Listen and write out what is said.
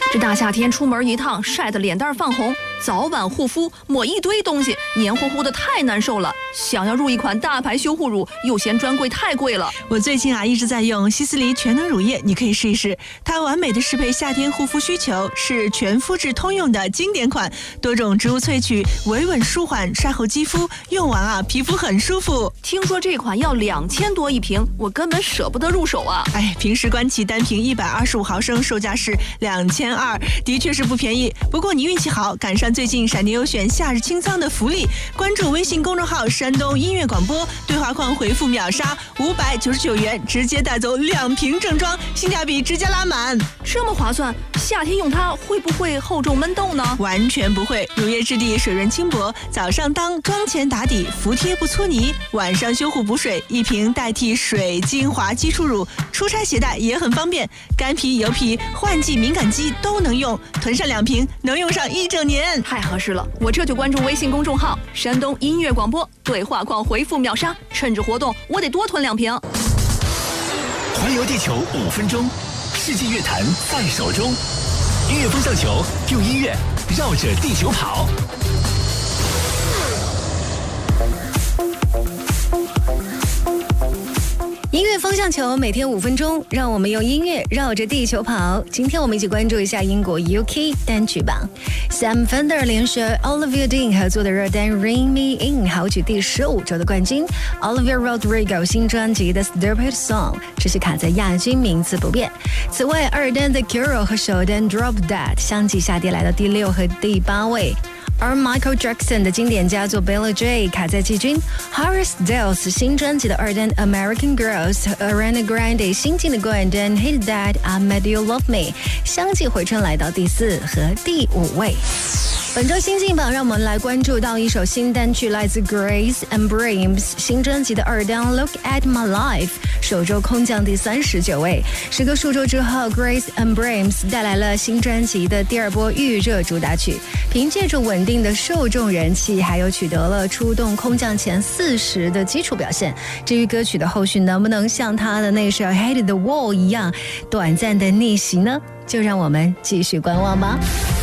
这大夏天出门一趟，晒得脸蛋泛红，早晚护肤抹一堆东西，黏糊糊的太难受了。想要入一款大牌修护乳，又嫌专柜太贵了。 我最近一直在用希思黎全能乳液，你可以试一试，它完美的适配夏天护肤需求，是全肤质通用的经典款，多种植物萃取，维稳舒缓晒后肌肤，用完皮肤很舒服。 听说这款要2000多一瓶，我根本舍不得入手啊。 平时官旗单瓶125毫升，售价是2200，的确是不便宜。不过你运气好，赶上最近闪电优选夏日清仓的福利，关注微信公众号山东音乐广播，对话框回复秒杀599元，直接带走2瓶正装，性价比直接拉满。 这么划算，夏天用它会不会厚重闷痘呢？ 完全不会，乳液质地水润轻薄，早上当，妆前打底，服帖不搓泥，晚上修护补水，一瓶代替水精华基础乳，出差携带也很方便，干皮油皮换季敏感肌都能用，囤上2瓶能用上1整年， 太合适了。我这就关注微信公众号山东音乐广播，对话框回复秒杀，趁着活动我得多囤2瓶。 环游地球5分钟，世纪乐坛在手中，音乐风向球，用音乐绕着地球跑。 音乐风向球每天5分钟，让我们用音乐绕着地球跑。今天我们一起关注一下英国 UK 单曲榜。Sam Fender 联手 Olivia Dean 合作的热单 Ring Me In 豪取第15周的冠军。Olivia Rodrigo 新专辑的 Stupid Song 持续卡在亚军，名次不变。此外，二单 The Cure 和首单 Drop That 相继下跌，来到第6和第8位。而 Michael Jackson 的经典佳作 Billie Jean 卡在季军。Harry Styles 新专辑的二单 American Girls 和 Ariana Grande 新进的冠单 Hate That I Made You Love Me 相继回春，来到第4和第5位。本周新进榜，让我们来关注到一首新单曲，来自 Grace and Brims 新专辑的二单 Look at My Life， 首周空降第39位。时隔数周之后， Grace and Brims 带来了新专辑的第2波预热主打曲，凭借着稳定的受众人气，还有取得了出动空降前40的基础表现。至于歌曲的后续能不能像他的那首 Hate the Wall 一样短暂的逆袭呢？就让我们继续观望吧。